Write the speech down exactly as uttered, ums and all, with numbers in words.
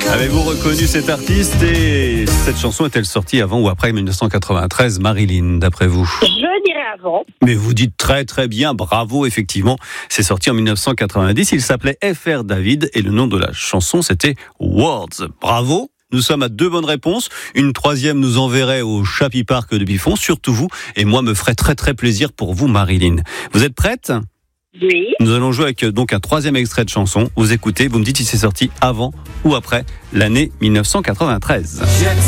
Avez-vous reconnu cet artiste et cette chanson est-elle sortie avant ou après dix-neuf cent quatre-vingt-treize, Marilyn, d'après vous? Je dirais avant. Mais vous dites très très bien, bravo, effectivement. C'est sorti en dix-neuf cent quatre-vingt-dix, il s'appelait F R David et le nom de la chanson c'était Words. Bravo. Nous sommes à deux bonnes réponses. Une troisième nous enverrait au Chappie Park de Biffon, surtout vous. Et moi, me ferait très très plaisir pour vous, Marilyn. Vous êtes prête ? Oui. Nous allons jouer avec donc un troisième extrait de chanson. Vous écoutez, vous me dites si c'est sorti avant ou après l'année dix-neuf cent quatre-vingt-treize.